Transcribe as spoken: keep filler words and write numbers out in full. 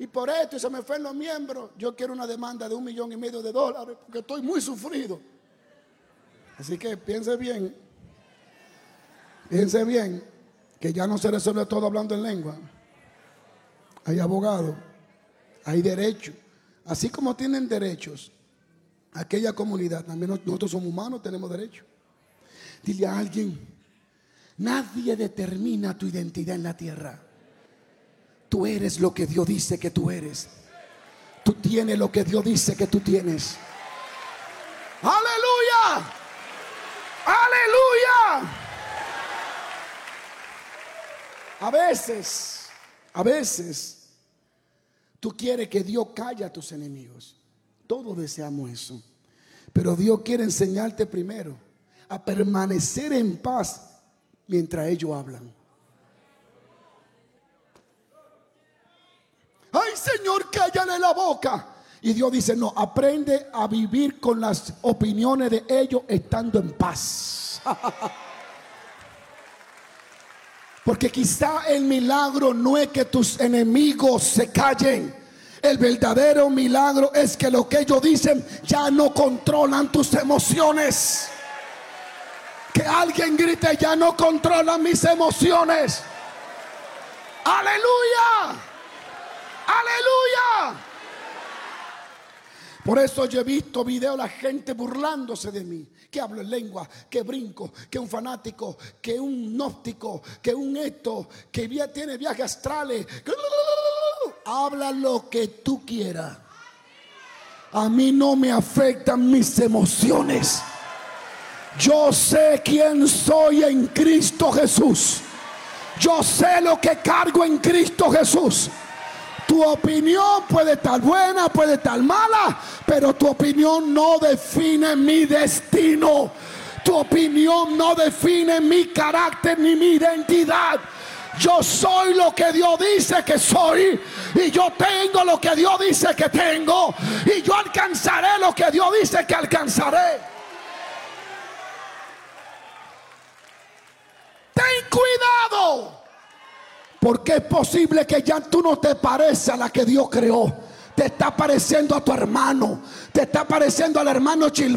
y por esto y se me fue en los miembros. Yo quiero una demanda de un millón y medio de dólares porque estoy muy sufrido. Así que piense bien, piense bien que ya no se resuelve todo hablando en lengua. Hay abogados, hay derechos. Así como tienen derechos aquella comunidad, también nosotros somos humanos, tenemos derechos. Dile a alguien: nadie determina tu identidad en la tierra. Tú eres lo que Dios dice que tú eres. Tú tienes lo que Dios dice que tú tienes. ¡Aleluya! ¡Aleluya! A veces, a veces, tú quieres que Dios calle a tus enemigos. Todos deseamos eso. Pero Dios quiere enseñarte primero a permanecer en paz mientras ellos hablan. Ay, Señor, cállale la boca. Y Dios dice: no, aprende a vivir con las opiniones de ellos estando en paz. Porque quizá el milagro no es que tus enemigos se callen. El verdadero milagro es que lo que ellos dicen ya no controlan tus emociones. Que alguien grite: ya no controlan mis emociones. ¡Aleluya! ¡Aleluya! Por eso yo he visto videos de la gente burlándose de mí. Que hablo en lengua, que brinco, que un fanático, que un gnóstico, que un esto, que tiene viajes astrales. Habla lo que tú quieras. A mí no me afectan mis emociones. Yo sé quién soy en Cristo Jesús. Yo sé lo que cargo en Cristo Jesús. Tu opinión puede estar buena, puede estar mala, pero tu opinión no define mi destino. Tu opinión no define mi carácter ni mi identidad. Yo soy lo que Dios dice que soy, y yo tengo lo que Dios dice que tengo, y yo alcanzaré lo que Dios dice que alcanzaré. Ten cuidado. Porque es posible que ya tú no te pareces a la que Dios creó. Te está pareciendo a tu hermano. Te está pareciendo al hermano Chil